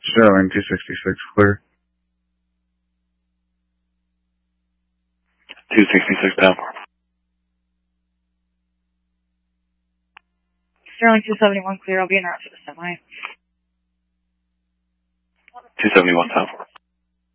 Sterling 266 clear. 266 down. Sterling 271 clear. I'll be in route for the semi. 271 down.